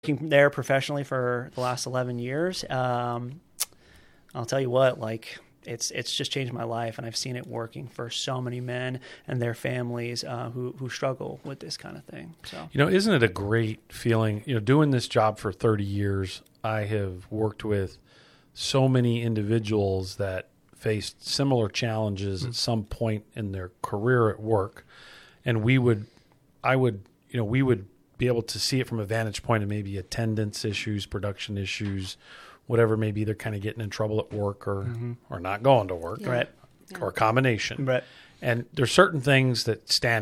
working there professionally for the last 11 years. I'll tell you what, like it's just changed my life, and I've seen it working for so many men and their families who struggle with this kind of thing. So, isn't it a great feeling? Doing this job for 30 years, I have worked with so many individuals that faced similar challenges at some point in their career at work, and we would be able to see it from a vantage point of maybe attendance issues, production issues, whatever. Maybe they're kind of getting in trouble at work or not going to work, right, or a combination. Right. And there's certain things that stand